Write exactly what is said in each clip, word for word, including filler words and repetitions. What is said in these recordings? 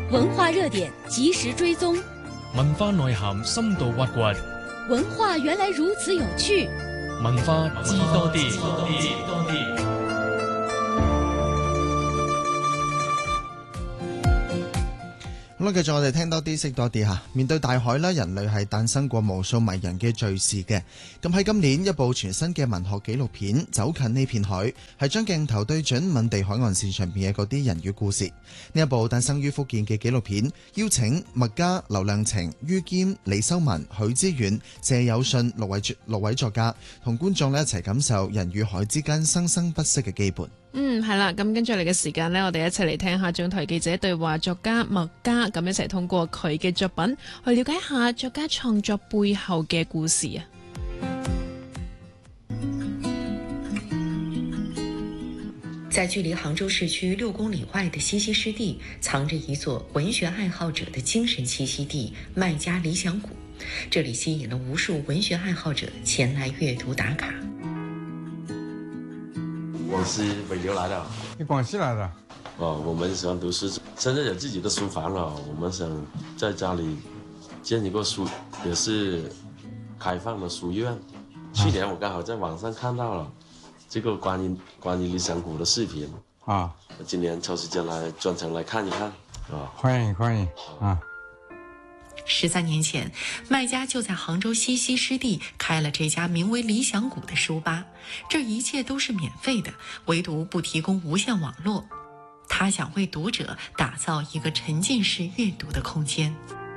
文化熱點及時追蹤， 文化內涵深度挖掘， 文化原來如此有趣， 文化知多啲。知多啲。 咁啦，繼續我哋聽多啲，識多啲吓。面對大海啦，人類係誕生過無數迷人嘅敘事嘅。咁喺今年，一部全新嘅文學紀錄片《走近呢片海》，係將鏡頭對準緬地海岸線上邊嘅嗰啲人與故事。呢一部誕生於福建嘅紀錄片，邀請麥嘉、劉亮程、于謙、李修文、許知遠、謝有信六位六位作家，同觀眾咧一齊感受人與海之間生生不息嘅羈絆。 嗯，係啦，咁跟住嚟嘅時間呢，我哋一齊嚟聽下總台記者對話作家麥嘉，咁一齊通過佢嘅作品去了解下作家創作背後嘅故事啊。 在距離杭州市區六公里外的西溪濕地，藏着一座文學愛好者的精神棲息地——麥嘉理想谷。這裡吸引了無數文學愛好者前來閱讀打卡。 我是北流來的， 你廣西來的？ 哦，我們喜歡讀書，現在有自己的書房了。我們想在家裡建一個書，也是開放的書院。去年我剛好在網上看到了這個關於關於理想谷的視頻啊，今年抽時間來專程來看一看啊， 歡迎歡迎啊。 十三年前，麥嘉就在杭州西溪濕地開了這家名為理想谷的書吧，這一切都是免費的，唯獨不提供無線網絡。他想為讀者打造一個沉浸式閱讀的空間，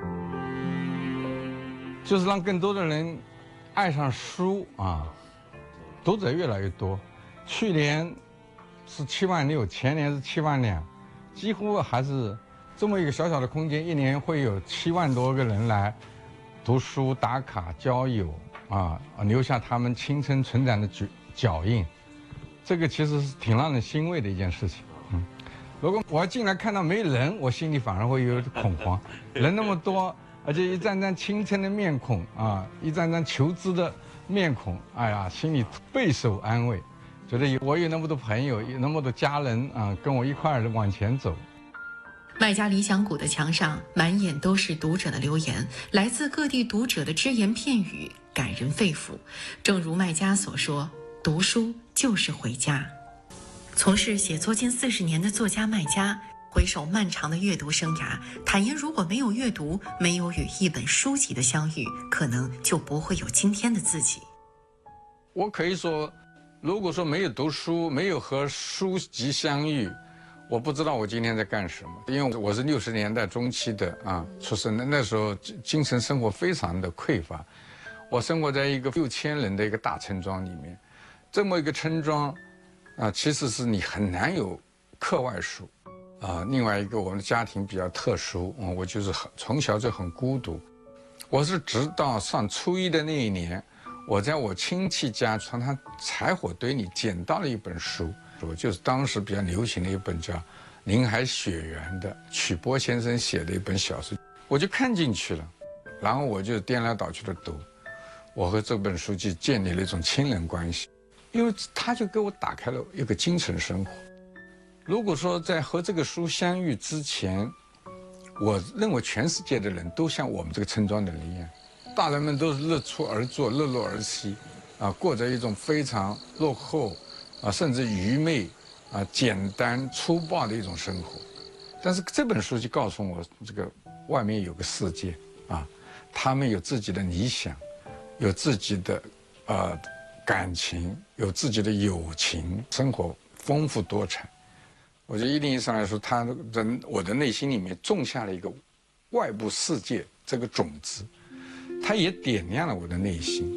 就是讓更多的人愛上書啊，讀者越來越多。去年是七萬六，前年是七萬兩，幾乎還是這麼一個小小的空間，一年會有七萬多個人來讀書、打卡、交友啊，留下他們青春成長的腳腳印。這個其實是挺讓人欣慰的一件事情。嗯，如果我要進來看到沒人，我心裡反而會有點恐慌。人那麼多，而且一張張青春的面孔啊，一張張求知的面孔，哎呀，心裡備受安慰，覺得我有那麼多朋友，有那麼多家人啊，跟我一塊兒往前走。 麥嘉理想谷的牆上滿眼都是讀者的留言，來自各地讀者的只言片語，感人肺腑。正如麥嘉所說，讀書就是回家。從事寫作近四十年的作家麥嘉，回首漫長的閱讀生涯，坦言如果沒有閱讀，沒有與一本書籍的相遇，可能就不會有今天的自己。 我可以說，如果說沒有讀書，沒有和書籍相遇，我不知道我今天在幹什麼。因為我是六十年代中期的啊出生的，那時候精神生活非常的匱乏。我生活在一個六千人的一個大村莊裡面，這麼一個村莊啊，其實是你很難有課外書啊。另外一個，我們的家庭比較特殊，嗯，我就是很從小就很孤獨。我是直到上初一的那一年，我在我親戚家從他柴火堆裡撿到了一本書。就是當時比較流行的一本叫《林海雪原》的曲波先生寫的一本小說，我就看進去了，然後我就顛來倒去的讀，我和這本書就建立了一種親人關係，因為他就給我打開了一個精神生活。如果說在和這個書相遇之前，我認為全世界的人都像我們這個村莊的人一樣，大人們都是日出而作，日落而息，啊，過着一種非常落後啊，甚至愚昧啊、簡單粗暴的一種生活，但是這本書就告訴我，這個外面有個世界啊，他們有自己的理想，有自己的呃感情，有自己的友情，生活豐富多彩。我覺得一定意義上來說，他在我的內心裡面種下了一個外部世界這個種子，它也點亮了我的內心。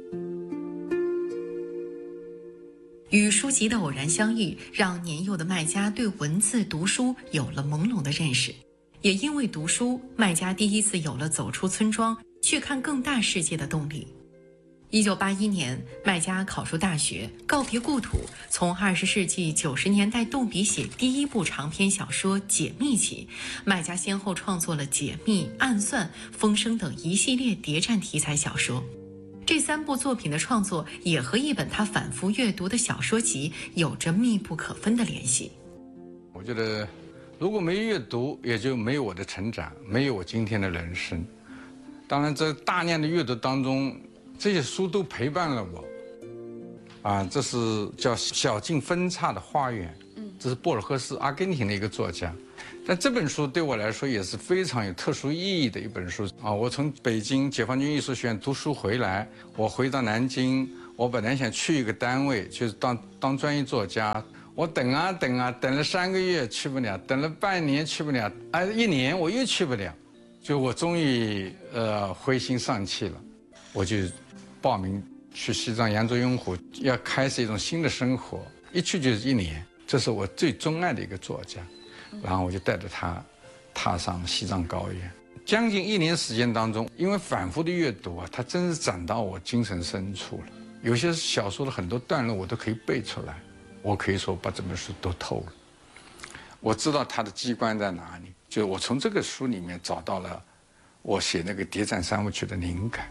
與書籍的偶然相遇，讓年幼的麥嘉對文字讀書有了朦朧的認識。也因為讀書，麥嘉第一次有了走出村莊，去看更大世界的動力。一九八一年，麥嘉考入大學，告別故土，從二十世紀九十年代動筆寫第一部長篇小說《解密》起，麥嘉先後創作了《解密》《暗算》《風聲》等一系列諜戰題材小說。這三部作品的創作也和一本他反覆閱讀的小說集有着密不可分的聯繫。 我覺得如果没阅读，也就没有我的成长，没有我今天的人生。当然，在大量的阅读当中，这些书都陪伴了我。啊，这是叫小径分岔的花园，这是博尔赫斯，阿根廷的一个作家。但这本书对我来说也是非常有特殊意义的一本书啊！我从北京解放军艺术学院读书回来，我回到南京，我本来想去一个单位，就是当当专业作家。我等啊等啊，等了三个月去不了，等了半年去不了，哎，一年我又去不了，就我终于呃灰心丧气了，我就报名去西藏羊卓雍湖，要开始一种新的生活，一去就是一年。这是我最钟爱的一个作家。然后我就带着他踏上西藏高原，将近一年时间当中，因为反复的阅读啊，他真是长到我精神深处了。有些小说的很多段落我都可以背出来，我可以说把这本书都透了。我知道它的机关在哪里，就是我从这个书里面找到了我写那个谍战三部曲的灵感。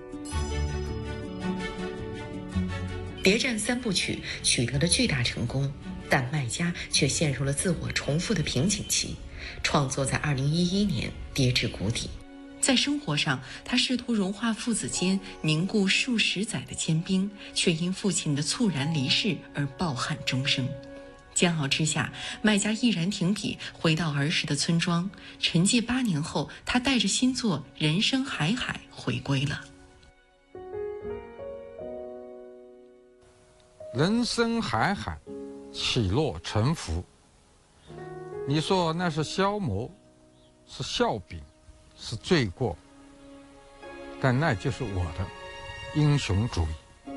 谍战三部曲取得了巨大成功，但麦家却陷入了自我重复的瓶颈期，创作在二零一一年跌至谷底。在生活上，他试图融化父子间凝固数十载的坚冰，却因父亲的猝然离世而抱憾终生。煎熬之下，麦家毅然停笔，回到儿时的村庄。沉寂八年后，他带着新作《人生海海》回归了。 人生海海，起落沉浮。你说那是消磨，是笑柄，是罪过，但那就是我的英雄主义。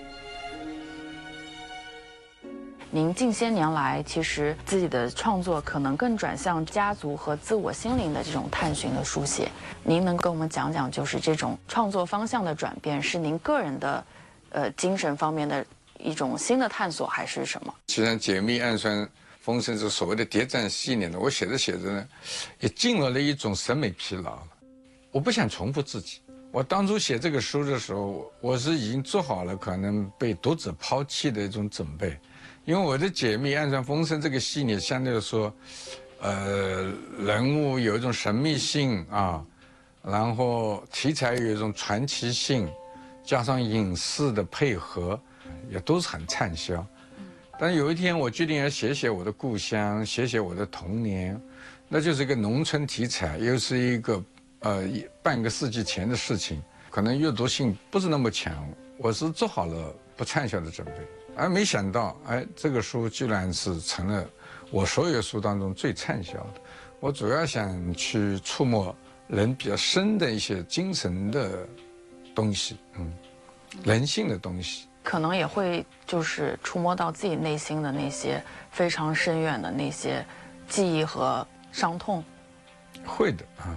您近些年来，其实自己的创作可能更转向家族和自我心灵的这种探寻的书写。您能跟我们讲讲，就是这种创作方向的转变，是您个人的，呃，精神方面的一种新的探索，还是什么？ 其实解密暗算风声这所谓的谍战系列呢，我写着写着呢，也进入了一种审美疲劳了。我不想重复自己。我当初写这个书的时候，我是已经做好了可能被读者抛弃的一种准备，因为我的解密暗算风声这个系列相对来说，呃，人物有一种神秘性啊，然后题材有一种传奇性，加上影视的配合，也都是很畅销。但有一天我决定要写写我的故乡，写写我的童年，那就是一个农村题材，又是一个呃半个世纪前的事情，可能阅读性不是那么强。我是做好了不畅销的准备，而没想到，哎，这个书居然是成了我所有书当中最畅销的。我主要想去触摸人比较深的一些精神的东西，嗯，人性的东西。 可能也会就是触摸到自己内心的那些非常深远的那些记忆和伤痛。 会的啊。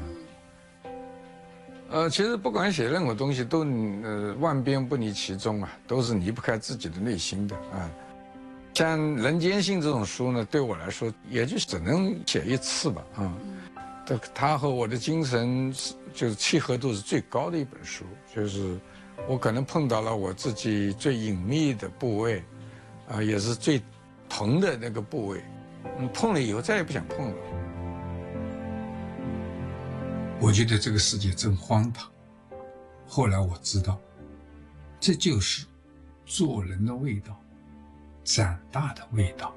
呃，其实不管写任何东西都呃万变不离其宗啊，都是离不开自己的内心的啊。像《人间性》这种书呢，对我来说也就只能写一次吧啊。这它和我的精神就是契合度是最高的一本书，就是我可能碰到了我自己最隐秘的部位，啊、呃，也是最疼的那个部位，嗯，碰了以后再也不想碰了。 我觉得这个世界真荒唐。后来我知道，这就是做人的味道，长大的味道。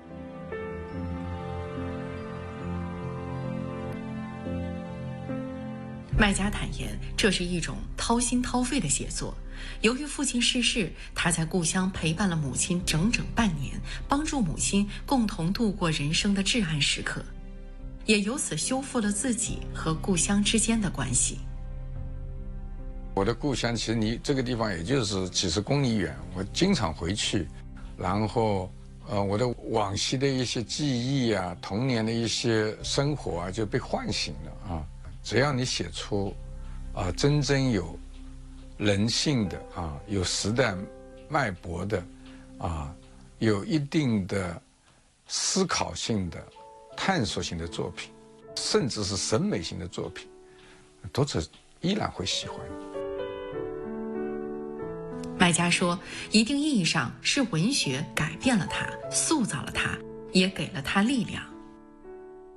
麦家坦言，这是一种掏心掏肺的写作。由于父亲逝世，他在故乡陪伴了母亲整整半年，帮助母亲共同度过人生的至暗时刻，也由此修复了自己和故乡之间的关系。 我的故乡其实离这个地方也就是几十公里远，我经常回去，然后呃，我的往昔的一些记忆啊，童年的一些生活啊，就被唤醒了啊。只要你写出啊、呃、真正有人性的啊，有时代脉搏的啊，有一定的思考性的探索性的作品，甚至是审美性的作品，读者依然会喜欢。 麦家说，一定意义上是文学改变了他，塑造了他，也给了他力量。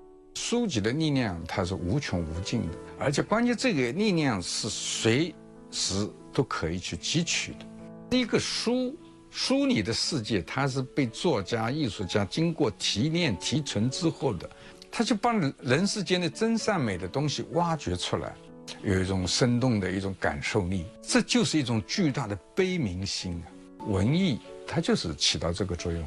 書籍的力量它是无穷无尽的，而且关键这个力量是随时都可以去汲取的。一个书书里的世界，它是被作家艺术家经过提炼提纯之后的，他就把人世间的真善美的东西挖掘出来，有一种生动的一种感受力，这就是一种巨大的悲悯心啊！文艺它就是起到这个作用。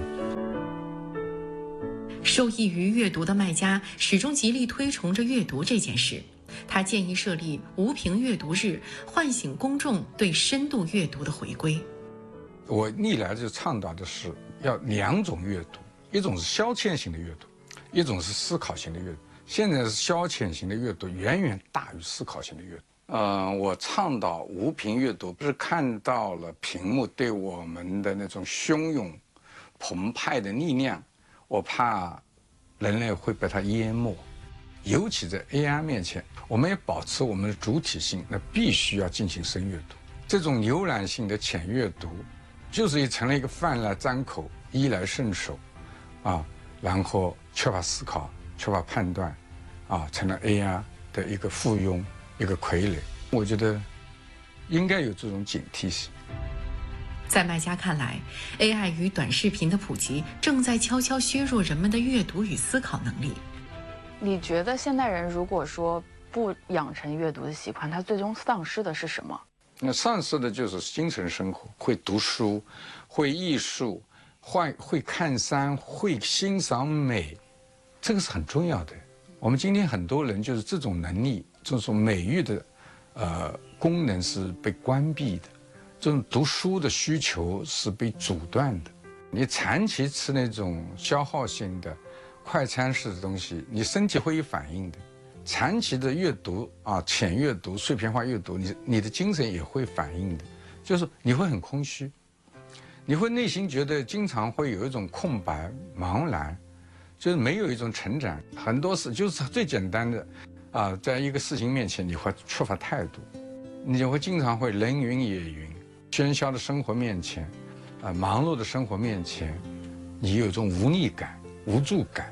受益于阅读的卖家始终极力推崇着阅读这件事。他建议设立无屏阅读日，唤醒公众对深度阅读的回归。 我历来就倡导的是要两种阅读，一种是消遣型的阅读，一种是思考型的阅读。现在是消遣型的阅读远远大于思考型的阅读。呃，我倡导无屏阅读，不是看到了屏幕对我们的那种汹涌澎湃的力量，我怕人类会被它淹没。尤其在 A I 面前，我们要保持我们的主体性，那必须要进行深阅读。这种浏览性的浅阅读，就是成了一个饭来张口、衣来伸手，啊，然后缺乏思考、缺乏判断，啊，成了 A I 的一个附庸、一个傀儡。我觉得应该有这种警惕性。 在卖家看来 ，A I 与短视频的普及正在悄悄削弱人们的阅读与思考能力。 你觉得现代人如果说不养成阅读的习惯，他最终丧失的是什么？ 那丧失的就是精神生活，会读书，会艺术，会会看山，会欣赏美，这个是很重要的。我们今天很多人就是这种能力，这种美育的呃功能是被关闭的，这种读书的需求是被阻断的。你长期吃那种消耗性的快餐式的东西，你身体会有反应的。长期的阅读啊，浅阅读、碎片化阅读，你你的精神也会反应的，就是你会很空虚，你会内心觉得经常会有一种空白、茫然，就是没有一种成长。很多事就是最简单的啊，在一个事情面前，你会缺乏态度，你就会经常会人云也云。喧嚣的生活面前，啊，忙碌的生活面前，你有一种无力感、无助感。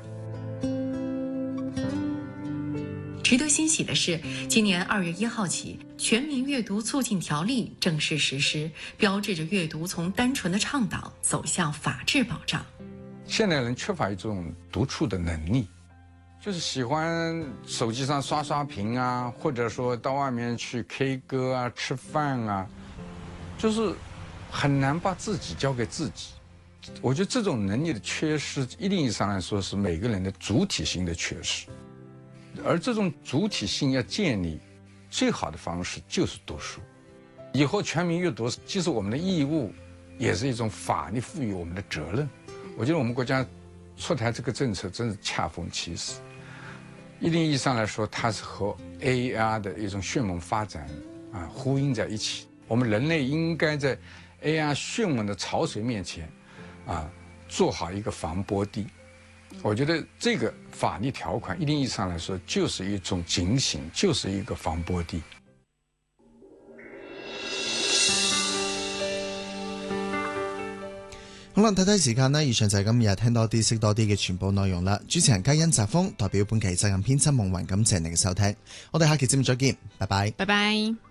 值得欣喜的是，今年二月一号起，《全民阅读促进条例》正式实施，标志着阅读从单纯的倡导走向法治保障。 现代人缺乏一种独处的能力，就是喜欢手机上刷刷屏啊，或者说到外面去 K 歌啊、吃饭啊，就是很难把自己交给自己。我觉得这种能力的缺失，一定意义上来说是每个人的主体性的缺失。而这种主体性要建立，最好的方式就是读书。以后全民阅读既是我们的义务，也是一种法律赋予我们的责任。我觉得我们国家出台这个政策真是恰逢其时。一定意义上来说，它是和 A I 的一种迅猛发展啊呼应在一起。我们人类应该在 A I 迅猛的潮水面前啊做好一个防波堤。我觉得这个法律条款一定意义上来说就是一种警醒，就是一个防波堤。 好啦，睇睇時間呢，以上就係今日聽多啲識多啲嘅全部內容啦。主持人嘉欣澤峰代表本期責任編輯夢雲，感謝你嘅收聽。我哋下期節目再見，拜拜。 拜拜。